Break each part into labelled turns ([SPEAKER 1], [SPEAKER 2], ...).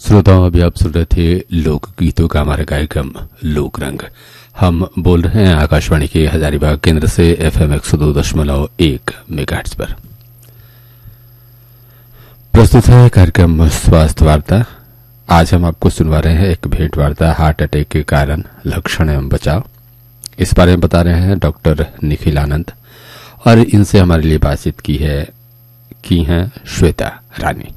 [SPEAKER 1] श्रोताओं, अभी आप सुन रहे थे लोक गीतों का हमारा कार्यक्रम लोक रंग। हम बोल रहे हैं आकाशवाणी के हजारीबाग केंद्र से FM 102.1 मेगाहर्ट्ज पर। प्रस्तुत है कार्यक्रम स्वास्थ्य वार्ता। आज हम आपको सुनवा रहे हैं एक भेंट वार्ता हार्ट अटैक के कारण, लक्षण एवं बचाव। इस बारे में बता रहे हैं डॉक्टर निखिल आनंद, और इनसे हमारे लिए बातचीत की हैं श्वेता रानी।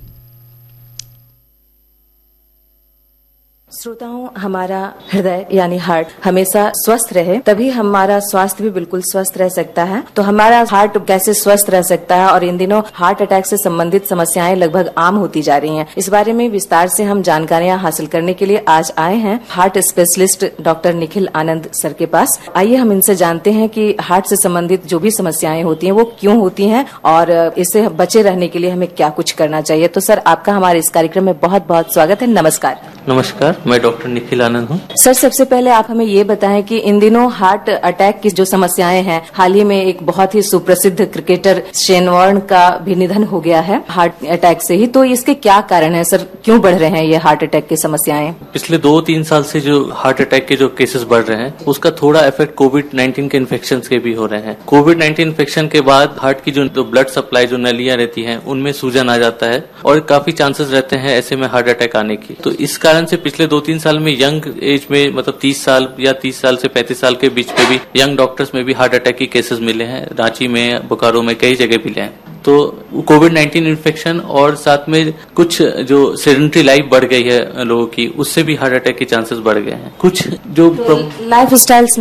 [SPEAKER 2] श्रोताओं, हमारा हृदय यानी हार्ट हमेशा स्वस्थ रहे, तभी हमारा स्वास्थ्य भी बिल्कुल स्वस्थ रह सकता है। तो हमारा हार्ट कैसे स्वस्थ रह सकता है, और इन दिनों हार्ट अटैक से संबंधित समस्याएं लगभग आम होती जा रही हैं, इस बारे में विस्तार से हम जानकारियां हासिल करने के लिए आज आए हैं heart specialist doctor Nikhil Anand sir के पास। आइए हम इनसे जानते हैं कि हार्ट से संबंधित जो भी समस्याएं होती हैं वो क्यों होती हैं, और इससे बचे रहने के लिए हमें क्या कुछ करना चाहिए। तो सर, आपका हमारे इस कार्यक्रम में बहुत बहुत स्वागत है। नमस्कार।
[SPEAKER 3] नमस्कार, मैं डॉक्टर निखिल आनंद हूँ।
[SPEAKER 2] सर, सबसे पहले आप हमें ये बताएं कि इन दिनों हार्ट अटैक की जो समस्याएं हैं, हाल ही में एक बहुत ही सुप्रसिद्ध क्रिकेटर शेन वॉर्न का भी निधन हो गया है हार्ट अटैक से ही। तो इसके क्या कारण है सर, क्यों बढ़ रहे हैं ये हार्ट अटैक की समस्याएं?
[SPEAKER 3] पिछले 2-3 साल से जो हार्ट अटैक के जो केसेस बढ़ रहे हैं, उसका थोड़ा इफेक्ट कोविड-19 के इन्फेक्शन के भी हो रहे हैं। कोविड-19 इन्फेक्शन के बाद हार्ट की जो ब्लड सप्लाई, जो नलियां रहती हैं, उनमें सूजन आ जाता है और काफी चांसेस रहते हैं ऐसे में हार्ट अटैक आने की। तो इस कारण से पिछले 2-3 साल में यंग एज में, मतलब 30 साल या 30 साल से 35 साल के बीच में भी यंग डॉक्टर्स में भी हार्ट अटैक के केसेस मिले हैं। रांची में, बोकारो में, कई जगह मिले हैं। तो कोविड-19 इन्फेक्शन और साथ में कुछ जो सेडेंटरी लाइफ बढ़ गई है लोगों की, उससे भी हार्ट अटैक के चांसेस बढ़ गए हैं। कुछ जो
[SPEAKER 2] लाइफ स्टाइल